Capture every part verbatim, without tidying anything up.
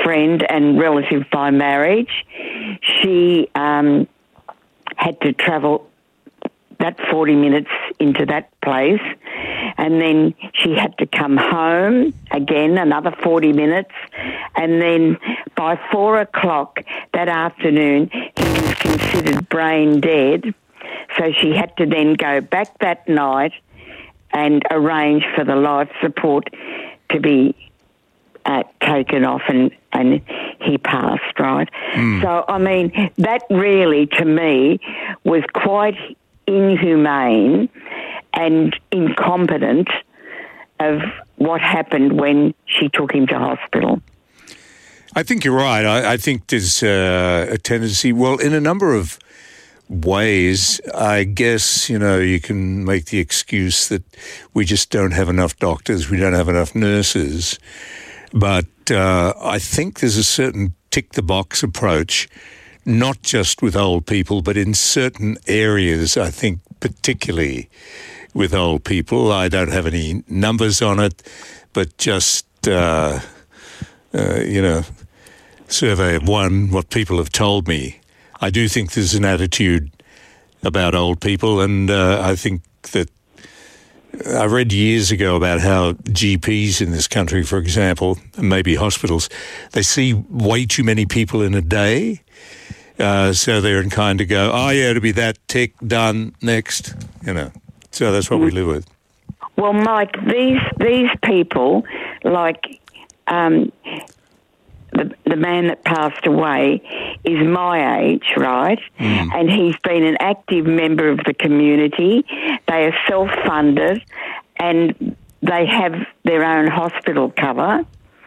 friend and relative by marriage. She um, had to travel that forty minutes into that place, and then she had to come home again another forty minutes, and then by four o'clock that afternoon he was considered brain dead, so she had to then go back that night and arrange for the life support to be uh, taken off, and, and he passed, right? Mm. So, I mean, that really, to me, was quite inhumane and incompetent of what happened when she took him to hospital. I think you're right. I, I think there's uh, a tendency, well, in a number of ways, I guess, you know, you can make the excuse that we just don't have enough doctors, we don't have enough nurses. But uh, I think there's a certain tick-the-box approach, not just with old people, but in certain areas, I think particularly with old people. I don't have any numbers on it, but just, uh, uh, you know, survey of one, what people have told me. I do think there's an attitude about old people, and uh, I think that I read years ago about how G Ps in this country, for example, and maybe hospitals, they see way too many people in a day. Uh, so they're inclined to go, oh, yeah, it'll be that tick, done, next, you know. So that's what we live with. Well, Mike, these these people, like um, the, the man that passed away, is my age, right? Mm. And he's been an active member of the community. They are self-funded and they have their own hospital cover.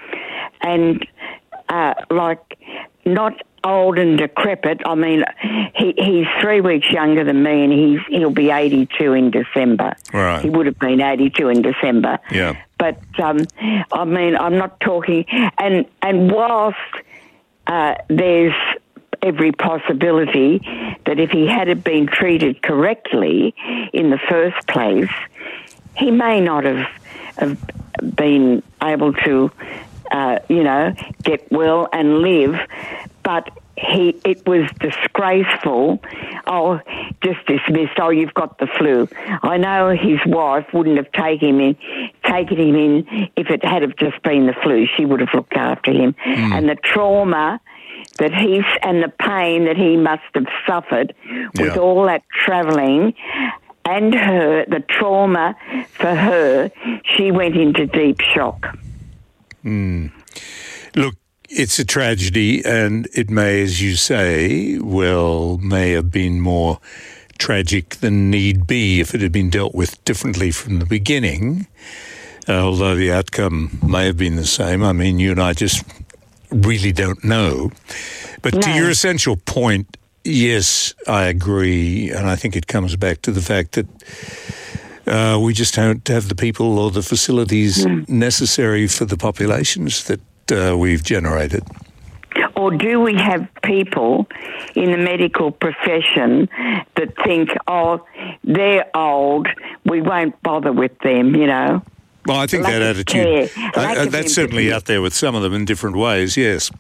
And, uh, like, not old and decrepit. I mean, he, he's three weeks younger than me, and he's he'll be eighty-two in December. Right. He would have been eighty-two in December. Yeah. But um, I mean, I'm not talking. And and whilst uh, there's every possibility that if he had been treated correctly in the first place, he may not have, have been able to, uh, you know, get well and live. But he, it was disgraceful. Oh, just dismissed. Oh, you've got the flu. I know his wife wouldn't have taken him in, taken him in if it had have just been the flu. She would have looked after him. Mm. And the trauma that he's and the pain that he must have suffered with yeah. all that travelling, and her the trauma for her, she went into deep shock. Mm. Look. It's a tragedy, and it may, as you say, well, may have been more tragic than need be if it had been dealt with differently from the beginning, uh, although the outcome may have been the same. I mean, you and I just really don't know. But no. To your essential point, yes, I agree, and I think it comes back to the fact that uh, we just don't have the people or the facilities mm. necessary for the populations that Uh, we've generated. Or do we have people in the medical profession that think, oh, they're old, we won't bother with them, you know? Well, I think Lack that attitude, uh, uh, that's certainly out there with some of them in different ways, yes.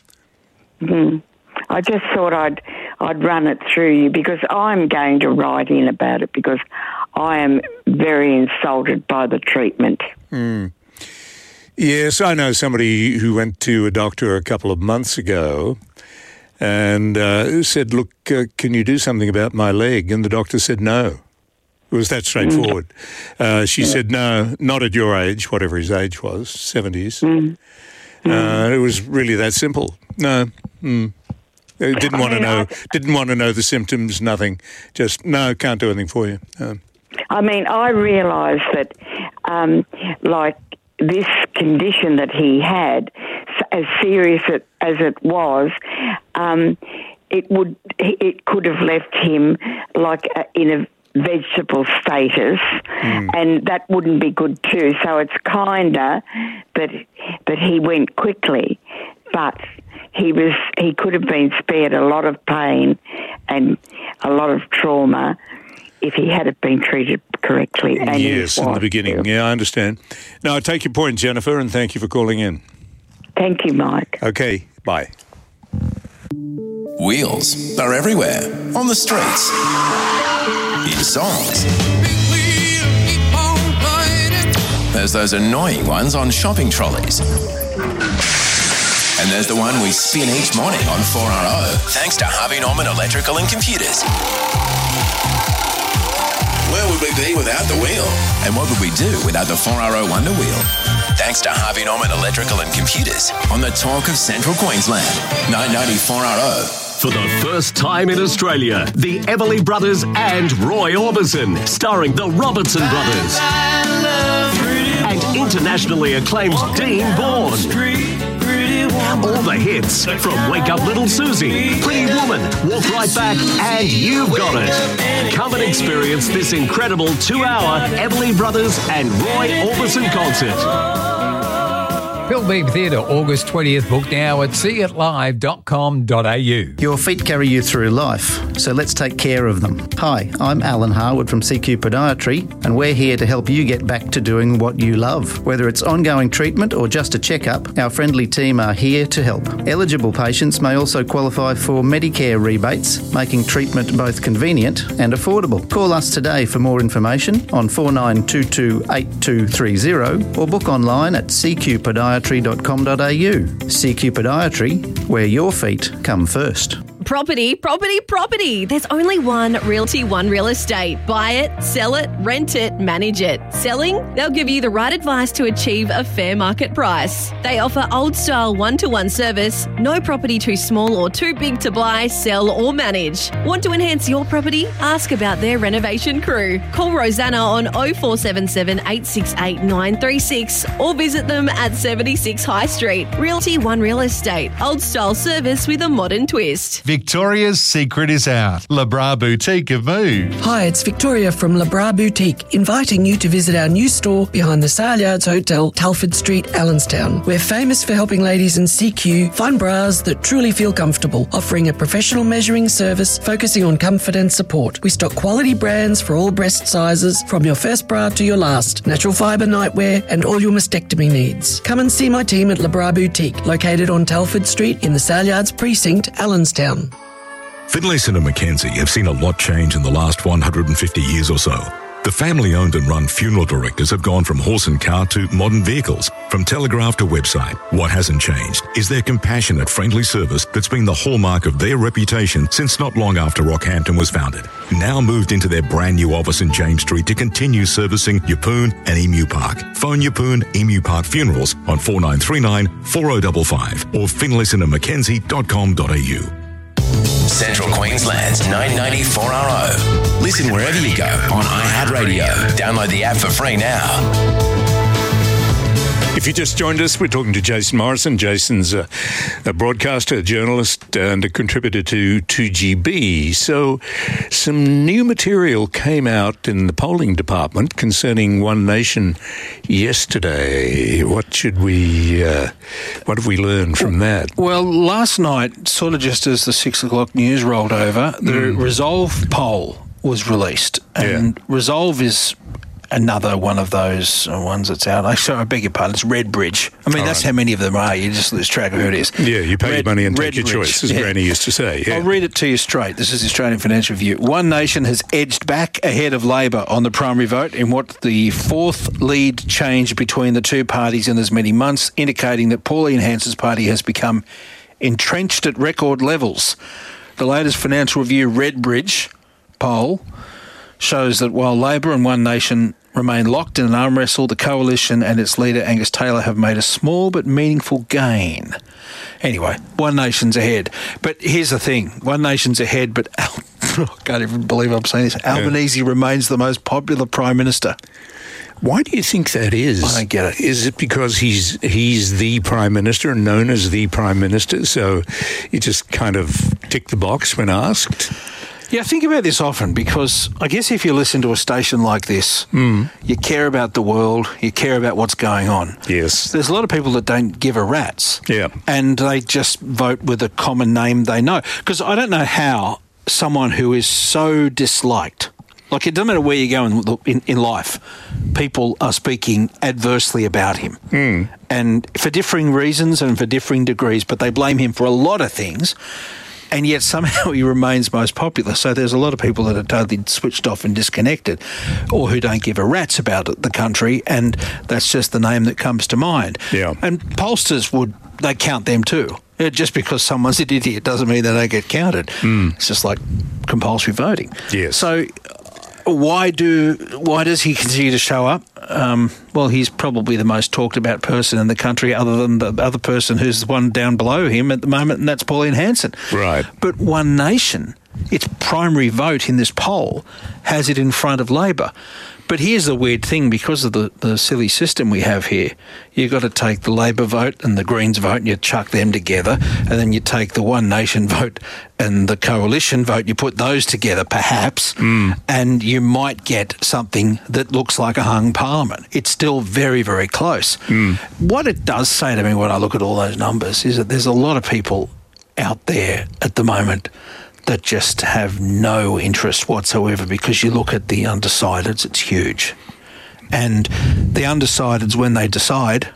Mm. I just thought I'd I'd run it through you because I'm going to write in about it because I am very insulted by the treatment. Mm. Yes, I know somebody who went to a doctor a couple of months ago and uh, said, look, uh, can you do something about my leg? And the doctor said no. It was that straightforward. Mm. Uh, she yeah. said, no, not at your age, whatever his age was, seventies. Mm. Uh, it was really that simple. No. Mm. Didn't want to know, didn't want to know the symptoms, nothing. Just, no, can't do anything for you. Um, I mean, I realise that, um, like, this condition that he had, as serious as it was, um, it would it could have left him like a, in a vegetable status, mm. and that wouldn't be good too. So it's kinder that that he went quickly, but he was he could have been spared a lot of pain and a lot of trauma if he had been treated correctly. And yes, in the beginning. Too. Yeah, I understand. Now, I take your point, Jennifer, and thank you for calling in. Thank you, Mike. Okay, bye. Wheels are everywhere, on the streets, in songs. There's those annoying ones on shopping trolleys. And there's the one we spin each morning on four R O, thanks to Harvey Norman Electrical and Computers. Where would we be without the wheel? And what would we do without the four R O Wonder Wheel? Thanks to Harvey Norman Electrical and Computers on the talk of Central Queensland. nine ninety four R O. For the first time in Australia, the Everly Brothers and Roy Orbison, starring the Robertson Brothers. And internationally acclaimed Dean Bourne. All the hits from Wake Up Little Susie, Pretty Woman, Walk Right Back, and You've Got It. Come and experience this incredible two-hour Everly Brothers and Roy Orbison concert. Hillbeam Theatre, August twentieth. Book now at see it live dot com dot a u. Your feet carry you through life, so let's take care of them. Hi, I'm Alan Harwood from C Q Podiatry, and we're here to help you get back to doing what you love. Whether it's ongoing treatment or just a checkup, our friendly team are here to help. Eligible patients may also qualify for Medicare rebates, making treatment both convenient and affordable. Call us today for more information on four nine two two eight two three zero or book online at c q podiatry dot com dot a u. C Q Podiatry, where your feet come first. Property, property, property. There's only one Realty One Real Estate. Buy it, sell it, rent it, manage it. Selling? They'll give you the right advice to achieve a fair market price. They offer old-style one-to-one service. No property too small or too big to buy, sell or manage. Want to enhance your property? Ask about their renovation crew. Call Rosanna on oh four seven seven, eight six eight, nine three six or visit them at seventy-six High Street. Realty One Real Estate. Old-style service with a modern twist. Victoria's secret is out. Le Bras Boutique have moved. Hi, it's Victoria from Le Bras Boutique, inviting you to visit our new store behind the Sale Yards Hotel, Telford Street, Allenstown. We're famous for helping ladies in C Q find bras that truly feel comfortable, offering a professional measuring service focusing on comfort and support. We stock quality brands for all breast sizes, from your first bra to your last, natural fibre nightwear and all your mastectomy needs. Come and see my team at Le Bras Boutique, located on Telford Street in the Sale Yards Precinct, Allenstown. Finlayson and Mackenzie have seen a lot change in the last one hundred fifty years or so. The family-owned and run funeral directors have gone from horse and cart to modern vehicles, from telegraph to website. What hasn't changed is their compassionate, friendly service that's been the hallmark of their reputation since not long after Rockhampton was founded. Now moved into their brand new office in James Street to continue servicing Yeppoon and Emu Park. Phone Yeppoon Emu Park Funerals on four nine three nine, four oh five five or finlayson and mackenzie dot com dot a u. Central Queensland's nine ninety four R O. Listen wherever you go on iHeartRadio. Download the app for free now. If you just joined us, we're talking to Jason Morrison. Jason's a, a broadcaster, a journalist, and a contributor to two G B. So some new material came out in the polling department concerning One Nation yesterday. What should we, uh, what have we learned from that? Well, last night, sort of just as the six o'clock news rolled over, the mm. Resolve poll was released. And yeah. Resolve is another one of those ones that's out. Actually, I beg your pardon, it's Redbridge. I mean, All that's right. How many of them are. You just lose track of who it is. Yeah, you pay Red, your money and take Redbridge, your choice, as yeah. Granny used to say. Yeah. I'll read it to you straight. This is the Australian Financial Review. One Nation has edged back ahead of Labor on the primary vote in what the fourth lead change between the two parties in as many months, indicating that Pauline Hanson's party has become entrenched at record levels. The latest Financial Review Redbridge poll shows that while Labor and One Nation remain locked in an arm wrestle, the coalition and its leader Angus Taylor have made a small but meaningful gain. Anyway, One Nation's ahead. But here's the thing. One Nation's ahead, but Al- I can't even believe I'm saying this. Albanese yeah. remains the most popular Prime Minister. Why do you think that is? I don't get it. Is it because he's he's the Prime Minister and known as the Prime Minister, so you just kind of tick the box when asked? Yeah, I think about this often because I guess if you listen to a station like this, mm. you care about the world, you care about what's going on. Yes. There's a lot of people that don't give a rat's. Yeah. And they just vote with a common name they know. Because I don't know how someone who is so disliked Like, it doesn't matter where you go in, in, in life, people are speaking adversely about him. Mm. And for differing reasons and for differing degrees, but they blame him for a lot of things, and yet somehow he remains most popular. So there's a lot of people that are totally switched off and disconnected, or who don't give a rat's about the country, and that's just the name that comes to mind. Yeah. And pollsters would, they count them too. Just because someone's an idiot doesn't mean they don't get counted. Mm. It's just like compulsory voting. Yes. So why do why does he continue to show up? Um, well, he's probably the most talked about person in the country, other than the other person who's the one down below him at the moment, and that's Pauline Hanson. Right. But One Nation, its primary vote in this poll, has it in front of Labor. But here's the weird thing, because of the, the silly system we have here, you've got to take the Labor vote and the Greens vote and you chuck them together, and then you take the One Nation vote and the Coalition vote, you put those together perhaps, mm. and you might get something that looks like a hung parliament. It's still very, very close. Mm. What it does say to me when I look at all those numbers is that there's a lot of people out there at the moment that just have no interest whatsoever, because you look at the undecideds, it's huge. And the undecideds, when they decide,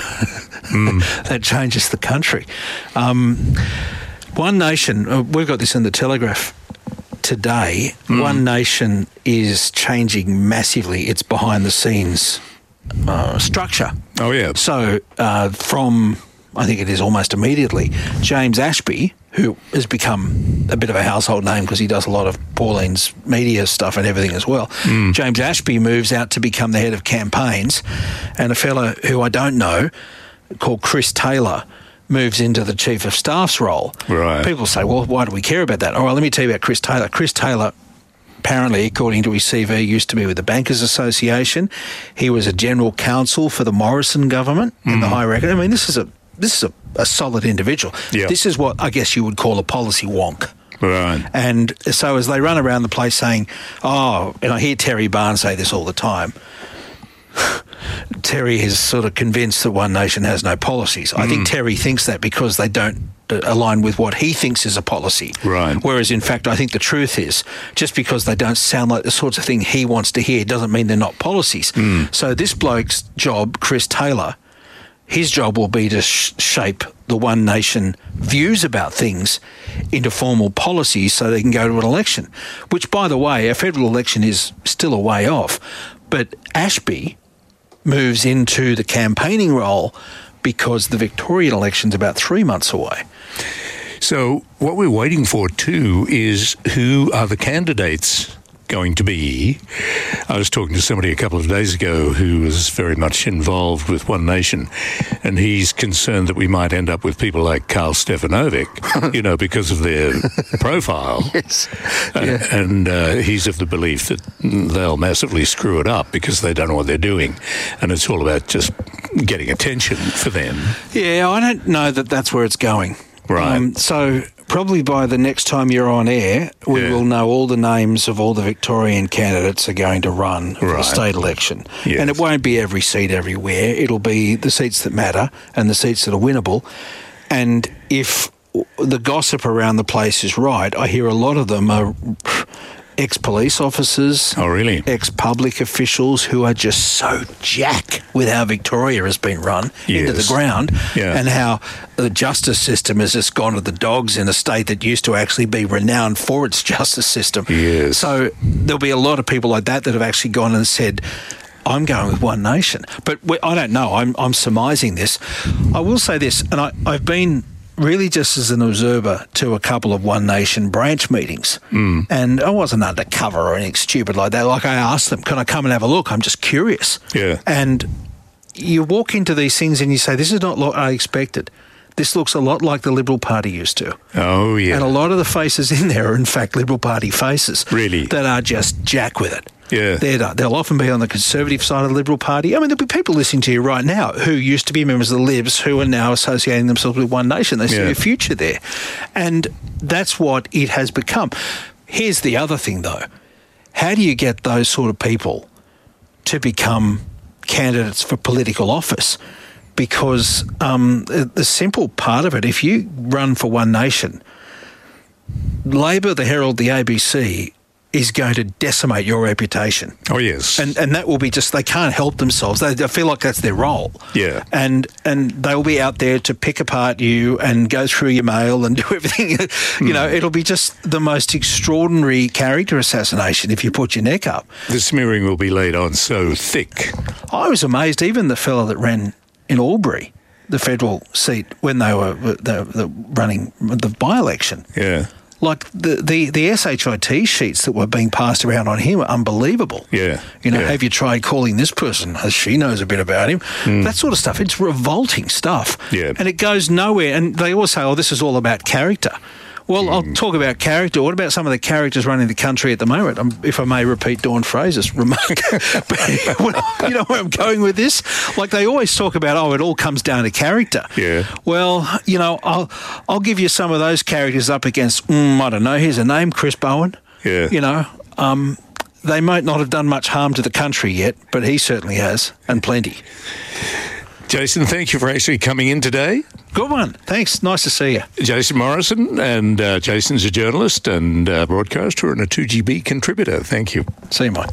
mm. that changes the country. Um, One Nation, uh, we've got this in the Telegraph today, mm. One Nation is changing massively its behind-the-scenes uh, structure. Oh, yeah. So uh, from, I think it is almost immediately, James Ashby, who has become a bit of a household name because he does a lot of Pauline's media stuff and everything as well. Mm. James Ashby moves out to become the head of campaigns, and a fellow who I don't know, called Chris Taylor, moves into the chief of staff's role. Right. People say, well, why do we care about that? All right, let me tell you about Chris Taylor. Chris Taylor, apparently, according to his C V, used to be with the Bankers Association. He was a general counsel for the Morrison government mm. in the High Record. I mean, this is a this is a, a solid individual. Yeah. This is what I guess you would call a policy wonk. Right. And so as they run around the place saying, oh, and I hear Terry Barnes say this all the time, Terry is sort of convinced that One Nation has no policies. Mm. I think Terry thinks that because they don't align with what he thinks is a policy. Right. Whereas, in fact, I think the truth is, just because they don't sound like the sorts of thing he wants to hear doesn't mean they're not policies. Mm. So this bloke's job, Chris Taylor, his job will be to sh- shape the One Nation views about things into formal policies so they can go to an election, which, by the way, a federal election is still a way off. But Ashby moves into the campaigning role because the Victorian election's about three months away. So what we're waiting for, too, is who are the candidates going to be. I was talking to somebody a couple of days ago who was very much involved with One Nation, and he's concerned that we might end up with people like Karl Stefanovic, you know, because of their profile. Yes. Uh, Yeah. And uh, he's of the belief that they'll massively screw it up because they don't know what they're doing, and it's all about just getting attention for them. Yeah, I don't know that that's where it's going. Right. Um, so probably by the next time you're on air, we Yeah. will know all the names of all the Victorian candidates are going to run for the Right. state election. Yes. And it won't be every seat everywhere. It'll be the seats that matter and the seats that are winnable. And if the gossip around the place is right, I hear a lot of them are ex-police officers, Oh, really? ex-public officials who are just so jack with how Victoria has been run into the Yes. ground, Yeah. and how the justice system has just gone to the dogs in a state that used to actually be renowned for its justice system. Yes. So there'll be a lot of people like that that have actually gone and said, I'm going with One Nation. But we, I don't know. I'm, I'm surmising this. I will say this, and I, I've been really just as an observer to a couple of One Nation branch meetings. Mm. And I wasn't undercover or anything stupid like that. Like, I asked them, can I come and have a look? I'm just curious. Yeah. And you walk into these things and you say, this is not what I expected. This looks a lot like the Liberal Party used to. Oh, yeah. And a lot of the faces in there are, in fact, Liberal Party faces. Really? That are just jack with it. Yeah. They're, they'll often be on the Conservative side of the Liberal Party. I mean, there'll be people listening to you right now who used to be members of the Libs who are now associating themselves with One Nation. They see Yeah. a future there. And that's what it has become. Here's the other thing, though. How do you get those sort of people to become candidates for political office? Because um, the simple part of it, if you run for One Nation, Labor, the Herald, the A B C is going to decimate your reputation. Oh, yes. And and that will be just, they can't help themselves. They, they feel like that's their role. Yeah. And and they'll be out there to pick apart you and go through your mail and do everything. you mm. know, it'll be just the most extraordinary character assassination if you put your neck up. The smearing will be laid on so thick. I was amazed, even the fellow that ran in Albury, the federal seat, when they were the, the running the by-election. Yeah. Like the, the, the S H I T sheets that were being passed around on him are unbelievable. Yeah. You know, yeah. have you tried calling this person? She knows a bit about him. Mm. That sort of stuff. It's revolting stuff. Yeah. And it goes nowhere. And they always say, oh, this is all about character. Well, mm. I'll talk about character. What about some of the characters running the country at the moment? Um, if I may repeat Dawn Fraser's remark. You know where I'm going with this? Like, they always talk about, oh, it all comes down to character. Yeah. Well, you know, I'll I'll give you some of those characters up against, mm, I don't know, here's a name, Chris Bowen. Yeah. You know, um, they might not have done much harm to the country yet, but he certainly has, and plenty. Jason, thank you for actually coming in today. Good one. Thanks. Nice to see you. Jason Morrison, and uh, Jason's a journalist and uh, broadcaster and a two G B contributor. Thank you. See you, mate.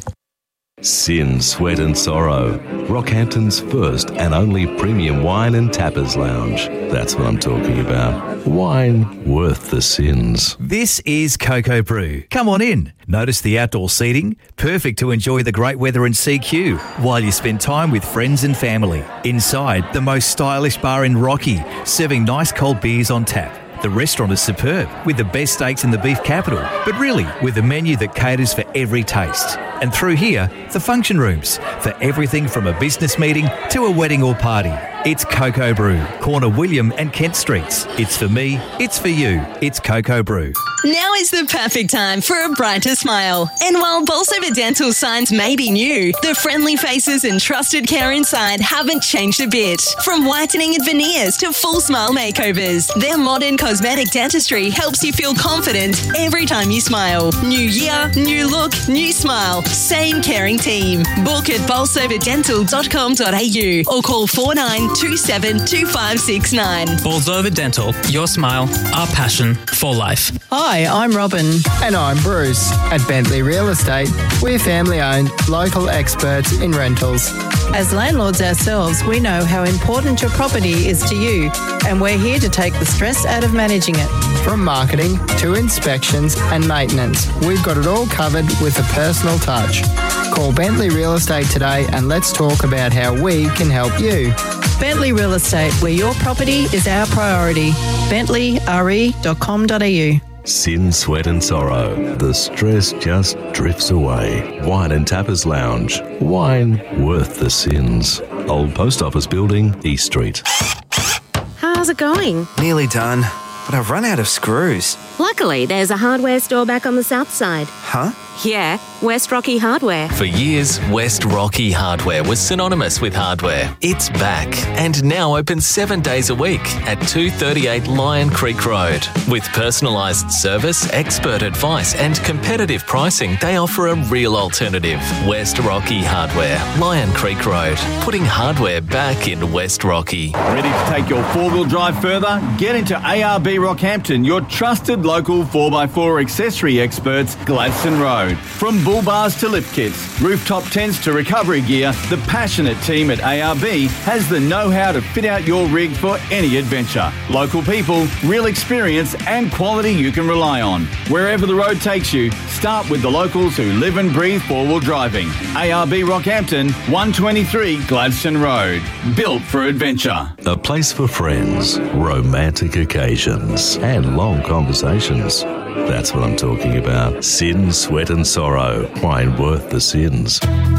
Sin, Sweat and Sorrow. Rockhampton's first and only premium wine and tappers lounge. That's what I'm talking about. Wine worth the sins. This is Cocoa Brew. Come on in. Notice the outdoor seating, perfect to enjoy the great weather in C Q while you spend time with friends and family. Inside, the most stylish bar in Rocky, serving nice cold beers on tap. The restaurant is superb, with the best steaks in the beef capital, but really with a menu that caters for every taste. And through here, the function rooms, for everything from a business meeting to a wedding or party. It's Cocoa Brew, corner William and Kent Streets. It's for me, it's for you, it's Cocoa Brew. Now is the perfect time for a brighter smile. And while Bolsover Dental signs may be new, the friendly faces and trusted care inside haven't changed a bit. From whitening and veneers to full smile makeovers, their modern cosmetic dentistry helps you feel confident every time you smile. New year, new look, new smile. Same caring team. Book at bolsover dental dot com dot a u or call four nine two seven two five six nine. Bolsover Dental, your smile, our passion for life. Hi, I'm Robin. And I'm Bruce. At Bentley Real Estate, we're family-owned, local experts in rentals. As landlords ourselves, we know how important your property is to you, and we're here to take the stress out of managing it. From marketing to inspections and maintenance, we've got it all covered with a personal touch. Call Bentley Real Estate today and let's talk about how we can help you. Bentley Real Estate, where your property is our priority. bentley r e dot com dot a u. Sin, Sweat and Sorrow. The stress just drifts away. Wine and Tappers Lounge. Wine worth the sins. Old Post Office Building, East Street. How's it going? Nearly done, but I've run out of screws. Luckily, there's a hardware store back on the south side. Huh? Yeah, West Rocky Hardware. For years, West Rocky Hardware was synonymous with hardware. It's back and now open seven days a week at two thirty-eight Lion Creek Road. With personalised service, expert advice and competitive pricing, they offer a real alternative. West Rocky Hardware, Lion Creek Road, putting hardware back in West Rocky. Ready to take your four-wheel drive further? Get into A R B Rockhampton, your trusted local four by four accessory experts, Gladstone Road. From bull bars to lift kits, rooftop tents to recovery gear, the passionate team at A R B has the know-how to fit out your rig for any adventure. Local people, real experience and quality you can rely on. Wherever the road takes you, start with the locals who live and breathe four-wheel driving. A R B Rockhampton, one twenty-three Gladstone Road. Built for adventure. A place for friends, romantic occasions and long conversations. That's what I'm talking about. Sin, Sweat and Sorrow. Wine worth the sins.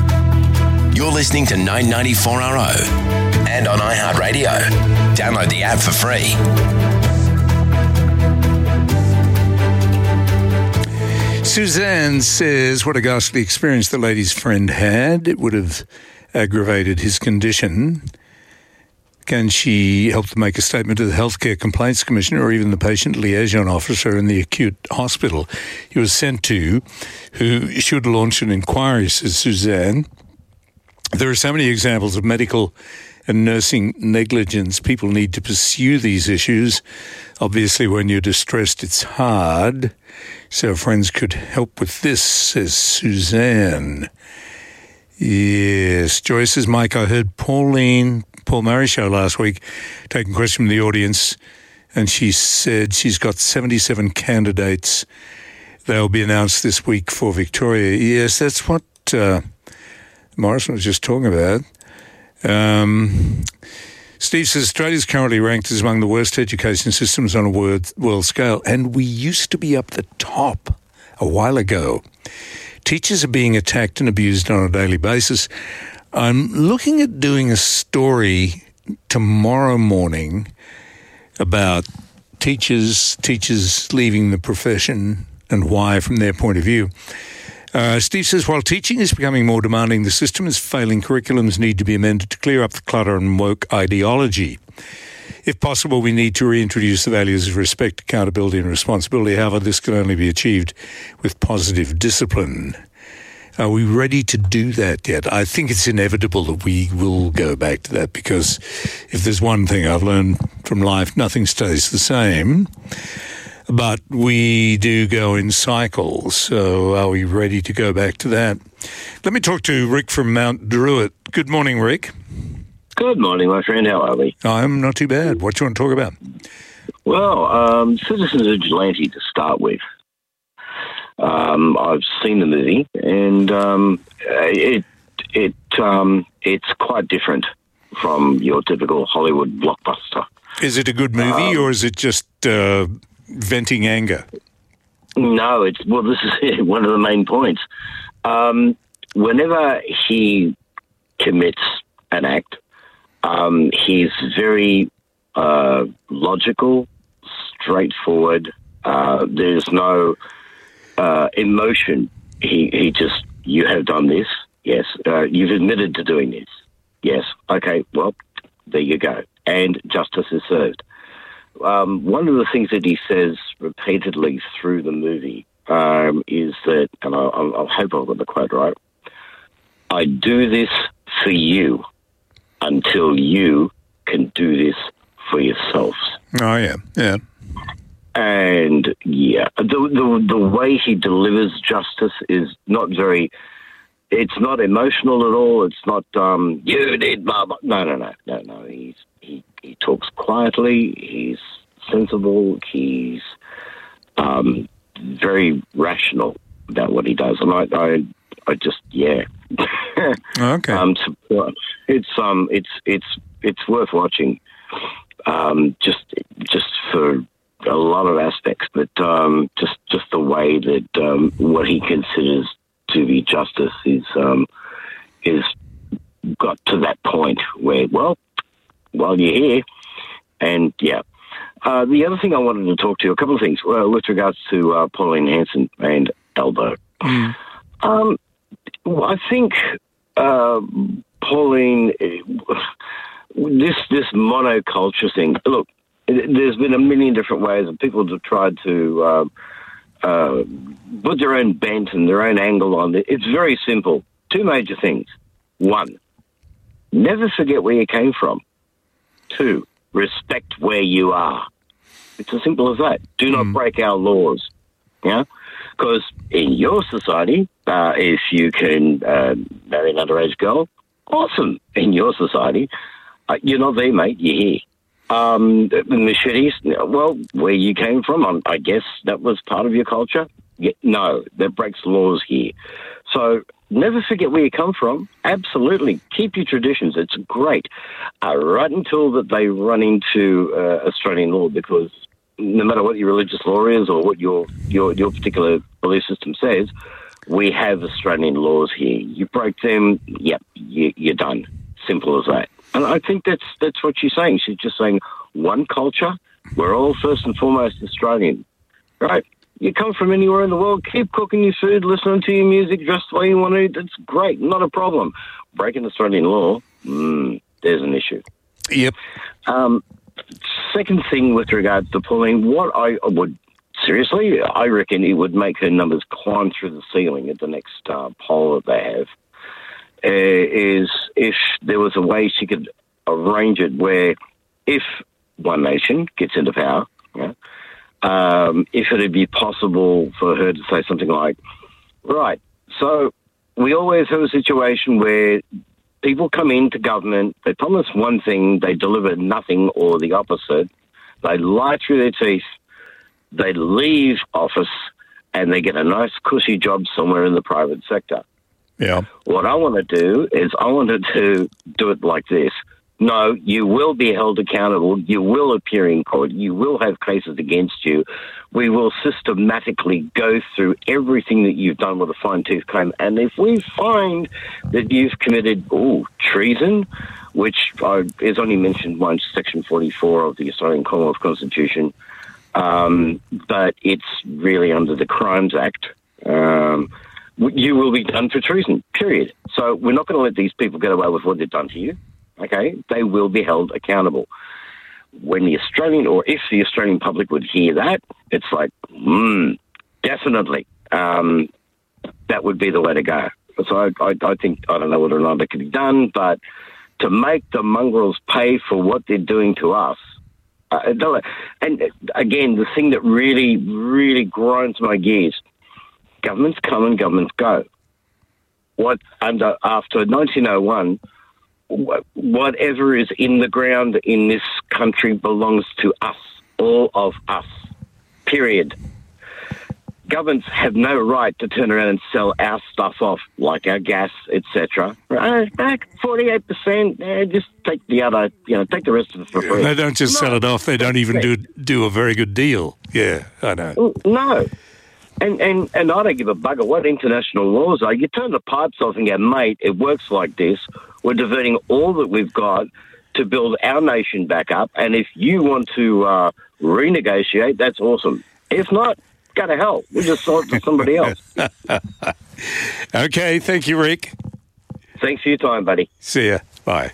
You're listening to nine ninety-four R O and on iHeartRadio. Download the app for free. Suzanne says what a ghastly experience the lady's friend had. It would have aggravated his condition. Can she help to make a statement to the Healthcare Complaints Commissioner or even the patient liaison officer in the acute hospital he was sent to, who should launch an inquiry, says Suzanne. There are so many examples of medical and nursing negligence. People need to pursue these issues. Obviously, when you're distressed, it's hard. So friends could help with this, says Suzanne. Yes. Joyce says, Mike, I heard Pauline, Paul Murray show last week, taking a question from the audience, and she said she's got seventy-seven candidates. They'll be announced this week for Victoria. Yes, that's what uh, Morrison was just talking about. Um, Steve says, Australia's currently ranked as among the worst education systems on a world, world scale, and we used to be up the top a while ago. Teachers are being attacked and abused on a daily basis. I'm looking at doing a story tomorrow morning about teachers, teachers leaving the profession and why from their point of view. Uh, Steve says, while teaching is becoming more demanding, the system is failing. Curriculums need to be amended to clear up the clutter and woke ideology. If possible, we need to reintroduce the values of respect, accountability and responsibility. However, this can only be achieved with positive discipline. Are we ready to do that yet? I think it's inevitable that we will go back to that, because if there's one thing I've learned from life, nothing stays the same. But we do go in cycles, so are we ready to go back to that? Let me talk to Rick from Mount Druitt. Good morning, Rick. Good morning, my friend. How are we? I'm not too bad. What do you want to talk about? Well, um, Citizens Vigilante to start with. Um, I've seen the movie, and um, it it um, it's quite different from your typical Hollywood blockbuster. Is it a good movie, um, or is it just uh, venting anger? No, it's well. This is one of the main points. Um, whenever he commits an act, um, he's very uh, logical, straightforward. Uh, there's no uh, emotion. He he just, you have done this. Yes, uh, you've admitted to doing this. Yes. Okay. Well, there you go. And justice is served. Um, one of the things that he says repeatedly through the movie um, is that, and I, I hope I've got the quote right, I do this for you until you can do this for yourselves. Oh, yeah, yeah. And, yeah, the, the, the way he delivers justice is not very, it's not emotional at all. It's not, um, you did blah, blah. No, no, no, no, no. He's, he, he talks quietly. He's sensible. He's um, very rational about what he does. And I, I, I just, yeah. Okay. Um, support. It's um, it's it's it's worth watching. Um, just just for a lot of aspects, but um, just just the way that um, what he considers to be justice is um, is got to that point where, well, while you're here, and yeah. Uh, the other thing I wanted to talk to you, a couple of things uh, with regards to uh, Pauline Hanson and Albo. Mm. Um, well, I think uh, Pauline, this this monoculture thing. Look, there's been a million different ways, and people have tried to uh, uh, put their own bent and their own angle on it. It's very simple. Two major things. One, never forget where you came from. Two, respect where you are. It's as simple as that. Do not mm. break our laws. Yeah? Because in your society, uh, if you can uh, marry an underage girl, awesome. In your society, uh, you're not there, mate. You're here. Um, the machetes, well, where you came from, I guess that was part of your culture. Yeah, no, that breaks laws here. So never forget where you come from. Absolutely. Keep your traditions. It's great. Uh, right until that they run into uh, Australian law, because no matter what your religious law is or what your, your, your particular belief system says, we have Australian laws here. You break them, yep, you, you're done. Simple as that. And I think that's that's what she's saying. She's just saying one culture. We're all first and foremost Australian. Right? You come from anywhere in the world, keep cooking your food, listening to your music, dress the way you want to. That's great, not a problem. Breaking Australian law, mm, there's an issue. Yep. Um, second thing with regards to Pauline, what I would, seriously, I reckon it would make her numbers climb through the ceiling at the next uh, poll that they have, uh, is if there was a way she could arrange it where if One Nation gets into power, yeah, um, if it would be possible for her to say something like, right, so we always have a situation where people come into government, they promise one thing, they deliver nothing or the opposite. They lie through their teeth, they leave office, and they get a nice cushy job somewhere in the private sector. Yeah. What I want to do is I wanted to do it like this. No, you will be held accountable. You will appear in court. You will have cases against you. We will systematically go through everything that you've done with a fine-tooth comb. And if we find that you've committed ooh, treason, which uh, is only mentioned once, Section forty-four of the Australian Commonwealth Constitution, um, but it's really under the Crimes Act, um, you will be done for treason, period. So we're not going to let these people get away with what they've done to you. Okay, they will be held accountable. When the Australian, or if the Australian public would hear that, it's like, hmm, definitely, um, that would be the way to go. So I, I, I think, I don't know whether or not it can be done, but to make the mongrels pay for what they're doing to us, uh, and again, the thing that really, really grinds my gears, governments come and governments go. What under after nineteen oh one, whatever is in the ground in this country belongs to us, all of us, period. Governments have no right to turn around and sell our stuff off, like our gas, et cetera. Uh, back forty-eight percent, uh, just take the other, you know, take the rest of it for free. They don't just no. sell it off, they don't even do do a very good deal. Yeah, I know. No. And, and and I don't give a bugger what international laws are. You turn the pipes off and go, mate, it works like this. We're diverting all that we've got to build our nation back up. And if you want to uh, renegotiate, that's awesome. If not, go to hell. We'll just sell it to somebody else. Okay, thank you, Rick. Thanks for your time, buddy. See ya. Bye.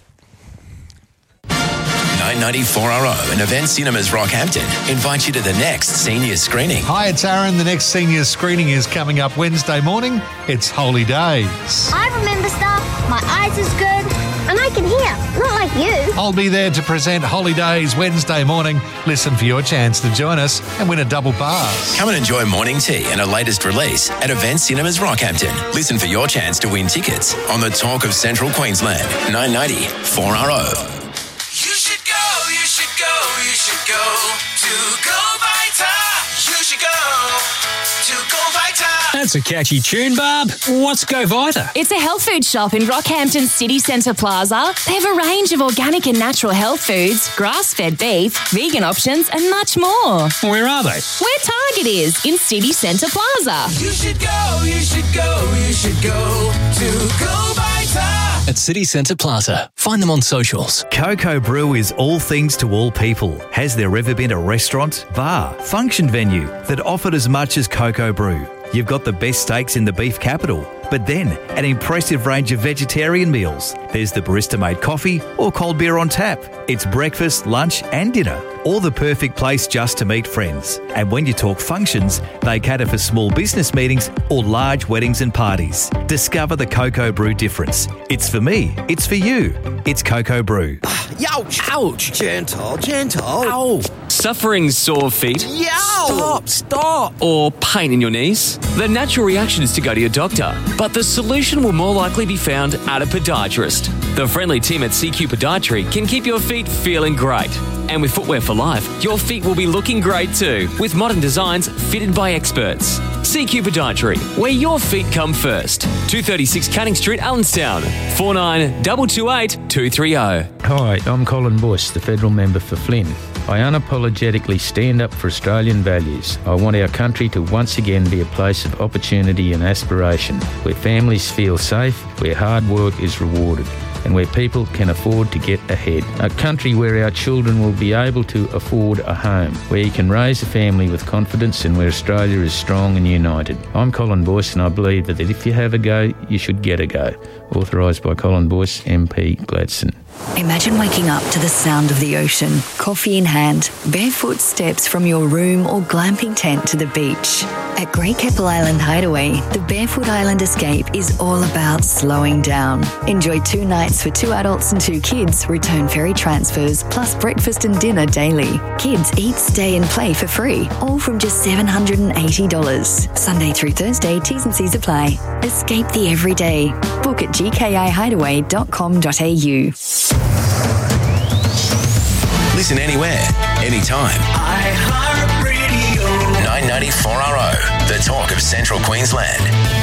nine ninety-four R O and Event Cinemas Rockhampton invite you to the next senior screening. Hi, it's Aaron. The next senior screening is coming up Wednesday morning. It's Holy Days. I remember stuff. My eyes is good. And I can hear, not like you. I'll be there to present Holy Days Wednesday morning. Listen for your chance to join us and win a double pass. Come and enjoy morning tea and a latest release at Event Cinemas Rockhampton. Listen for your chance to win tickets on the Talk of Central Queensland. nine ninety-four R O. You should go, you should go, you should go to Go Vita. You should go to Go Vita. That's a catchy tune, Barb. What's Go Vita? It's a health food shop in Rockhampton City Centre Plaza. They have a range of organic and natural health foods, grass-fed beef, vegan options and much more. Where are they? Where Target is, in City Centre Plaza. You should go, you should go, you should go to Go Vita. At City Centre Plaza. Find them on socials. Coco Brew is all things to all people. Has there ever been a restaurant, bar, function venue that offered as much as Coco Brew? You've got the best steaks in the beef capital, but then an impressive range of vegetarian meals. There's the barista-made coffee or cold beer on tap. It's breakfast, lunch and dinner. All the perfect place just to meet friends. And when you talk functions, they cater for small business meetings or large weddings and parties. Discover the Coco Brew difference. It's for me. It's for you. It's Coco Brew. Ouch! Ouch! Gentle, gentle. Ow! Suffering sore feet? Yow! Stop, stop! Or pain in your knees? The natural reaction is to go to your doctor, but the solution will more likely be found at a podiatrist. The friendly team at C Q Podiatry can keep your feet feeling great. And with Footwear for Life, your feet will be looking great too, with modern designs fitted by experts. C Q Podiatry, where your feet come first. two thirty-six Canning Street, Allenstown. four nine two two eight two three zero. Hi, I'm Colin Bush, the federal member for Flynn. I unapologetically stand up for Australian values. I want our country to once again be a place of opportunity and aspiration, where families feel safe, where hard work is rewarded, and where people can afford to get ahead. A country where our children will be able to afford a home, where you can raise a family with confidence and where Australia is strong and united. I'm Colin Boyce and I believe that if you have a go, you should get a go. Authorised by Colin Boyce, M P, Gladstone. Imagine waking up to the sound of the ocean, coffee in hand, barefoot steps from your room or glamping tent to the beach. At Great Keppel Island Hideaway, the Barefoot Island Escape is all about slowing down. Enjoy two nights for two adults and two kids, return ferry transfers, plus breakfast and dinner daily. Kids eat, stay and play for free, all from just seven hundred eighty dollars. Sunday through Thursday, T's and C's apply. Escape the everyday. Book at g k i hideaway dot com dot a u. Listen anywhere, anytime. iHeartRadio. nine ninety-four R O, the talk of Central Queensland.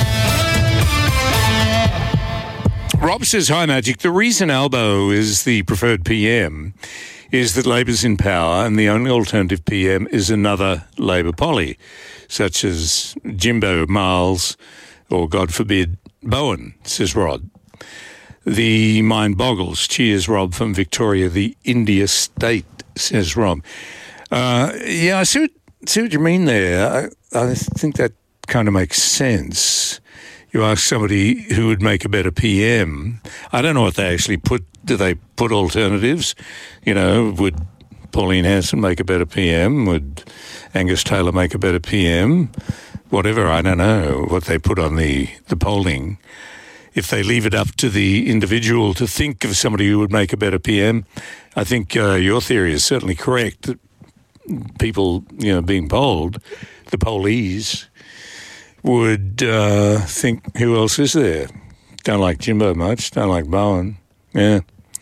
Rob says, hi, Magic. The reason Albo is the preferred P M is that Labor's in power and the only alternative P M is another Labor poly, such as Jimbo, Miles, or, God forbid, Bowen, says Rod. The mind boggles. Cheers, Rob from Victoria, the India state, says Rob. Uh, yeah, I see what, see what you mean there. I, I think that kind of makes sense. You ask somebody who would make a better P M. I don't know what they actually put. Do they put alternatives? You know, would Pauline Hanson make a better P M? Would Angus Taylor make a better P M? Whatever, I don't know what they put on the, the polling. If they leave it up to the individual to think of somebody who would make a better P M, I think uh, your theory is certainly correct, that people, you know, being polled, the pollees, would uh, think, who else is there? Don't like Jimbo much, don't like Bowen. Yeah.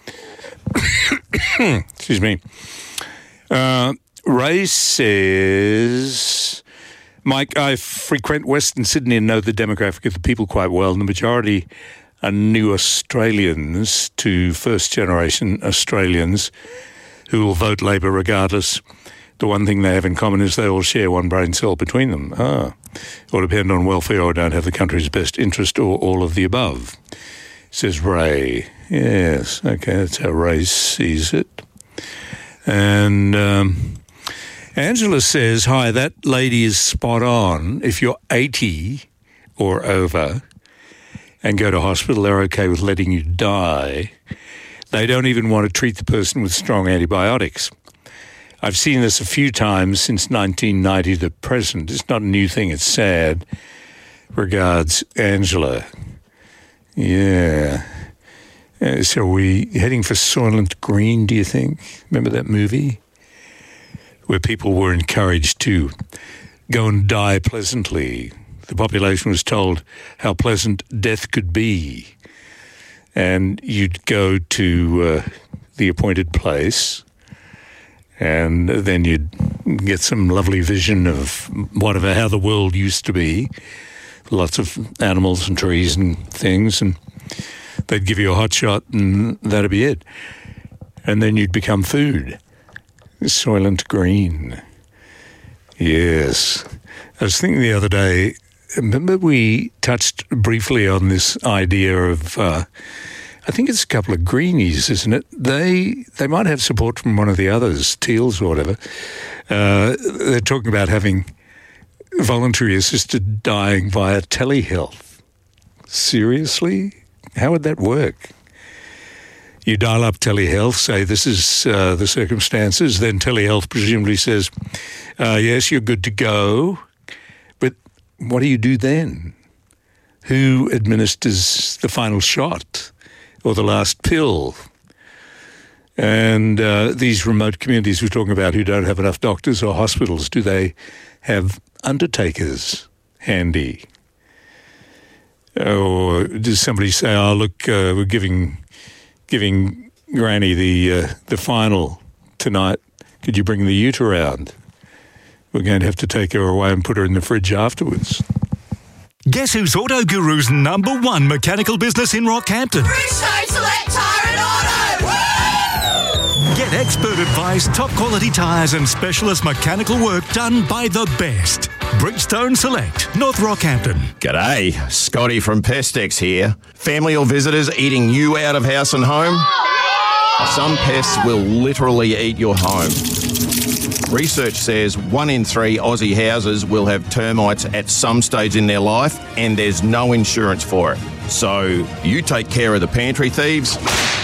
Excuse me. Uh, Ray says, Mike, I frequent Western Sydney and know the demographic of the people quite well, and the majority are new Australians to first-generation Australians who will vote Labor regardless. The one thing they have in common is they all share one brain cell between them. Ah, or depend on welfare or don't have the country's best interest or all of the above, says Ray. Yes, okay, that's how Ray sees it. And Um, Angela says, hi, that lady is spot on. If you're eighty or over and go to hospital, they're okay with letting you die. They don't even want to treat the person with strong antibiotics. I've seen this a few times since nineteen ninety to present. It's not a new thing. It's sad. Regards, Angela. Yeah. Uh, so are we heading for Soylent Green, do you think? Remember that movie? Where people were encouraged to go and die pleasantly. The population was told how pleasant death could be. And you'd go to uh, the appointed place, and then you'd get some lovely vision of whatever, how the world used to be. Lots of animals and trees and things, and they'd give you a hot shot, and that'd be it. And then you'd become food. Soylent Green. Yes. I was thinking the other day, remember we touched briefly on this idea of, uh, I think it's a couple of greenies, isn't it? They they might have support from one of the others, Teals or whatever. Uh, they're talking about having voluntary assisted dying via telehealth. Seriously? How would that work? You dial up telehealth, say this is uh, the circumstances, then telehealth presumably says, uh, yes, you're good to go. But what do you do then? Who administers the final shot or the last pill? And uh, these remote communities we're talking about who don't have enough doctors or hospitals, do they have undertakers handy? Or does somebody say, oh, look, uh, we're giving... giving Granny the uh, the final tonight. Could you bring the ute around? We're going to have to take her away and put her in the fridge afterwards. Guess who's Auto Guru's number one mechanical business in Rockhampton? Bridgestone Select Tyre and Auto! Woo! Get expert advice, top quality tyres and specialist mechanical work done by the best. Bridgestone Select, North Rockhampton. G'day, Scotty from Pestex here. Family or visitors eating you out of house and home? Some pests will literally eat your home. Research says one in three Aussie houses will have termites at some stage in their life, and there's no insurance for it. So you take care of the pantry thieves,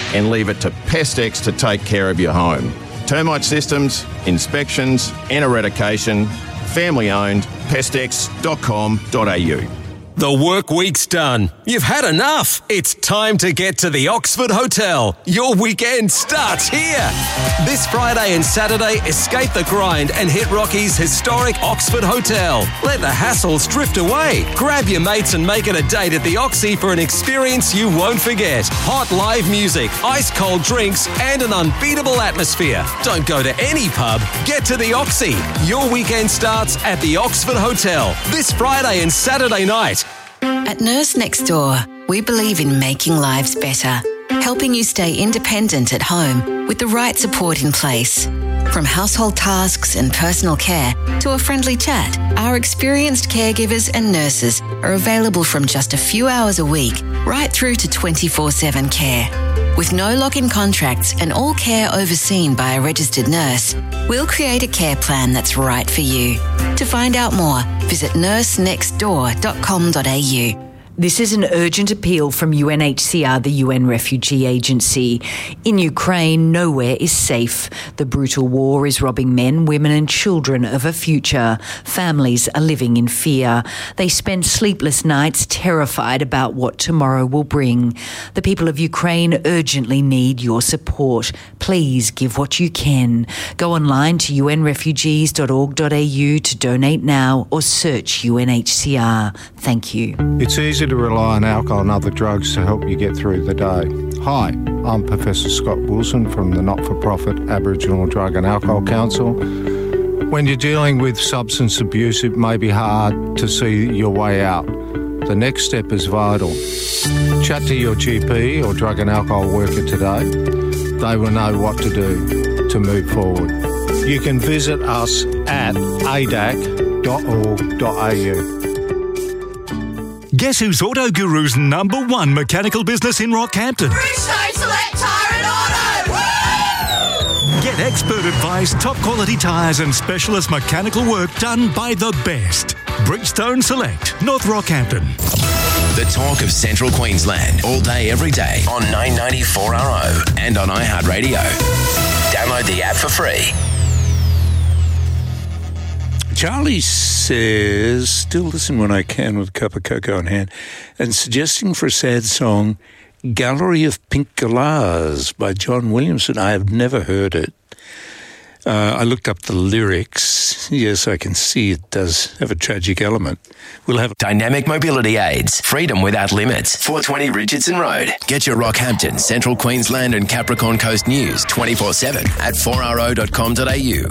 and leave it to Pestex to take care of your home. Termite systems, inspections and eradication, family owned, pestex dot com dot a u. The work week's done. You've had enough. It's time to get to the Oxford Hotel. Your weekend starts here. This Friday and Saturday, escape the grind and hit Rocky's historic Oxford Hotel. Let the hassles drift away. Grab your mates and make it a date at the Oxy for an experience you won't forget. Hot live music, ice cold drinks and an unbeatable atmosphere. Don't go to any pub. Get to the Oxy. Your weekend starts at the Oxford Hotel this Friday and Saturday night. At Nurse Next Door, we believe in making lives better, helping you stay independent at home with the right support in place. From household tasks and personal care to a friendly chat, our experienced caregivers and nurses are available from just a few hours a week right through to twenty-four seven care. With no lock-in contracts and all care overseen by a registered nurse, we'll create a care plan that's right for you. To find out more, visit nurse next door dot com dot a u. This is an urgent appeal from U N H C R, the U N Refugee Agency. In Ukraine, nowhere is safe. The brutal war is robbing men, women and children of a future. Families are living in fear. They spend sleepless nights terrified about what tomorrow will bring. The people of Ukraine urgently need your support. Please give what you can. Go online to u n refugees dot org dot a u to donate now or search U N H C R. Thank you. It's easy to rely on alcohol and other drugs to help you get through the day. Hi, I'm Professor Scott Wilson from the not-for-profit Aboriginal Drug and Alcohol Council. When you're dealing with substance abuse, it may be hard to see your way out. The next step is vital. Chat to your G P or drug and alcohol worker today. They will know what to do to move forward. You can visit us at a d a c dot org dot a u. Guess who's Auto Guru's number one mechanical business in Rockhampton? Bridgestone Select Tyre and Auto! Woo! Get expert advice, top quality tyres and specialist mechanical work done by the best. Bridgestone Select, North Rockhampton. The talk of Central Queensland, all day, every day on nine ninety four R O and on iHeartRadio. Download the app for free. Charlie says, still listen when I can with a cup of cocoa in hand, and suggesting for a sad song, Gallery of Pink Galahs by John Williamson. I have never heard it. Uh, I looked up the lyrics. Yes, I can see it does have a tragic element. We'll have Dynamic Mobility Aids. Freedom without limits. four twenty Richardson Road. Get your Rockhampton, Central Queensland and Capricorn Coast news twenty-four seven at four r o dot com dot a u.